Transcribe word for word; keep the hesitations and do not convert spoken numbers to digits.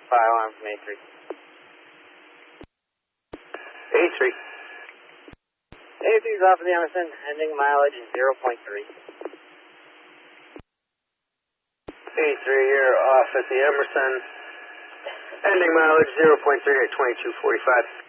fire alarm from A three. A three. A three is off of the Emerson, ending mileage zero point three. A three here, off at the Emerson, ending mileage zero point three at twenty-two forty-five.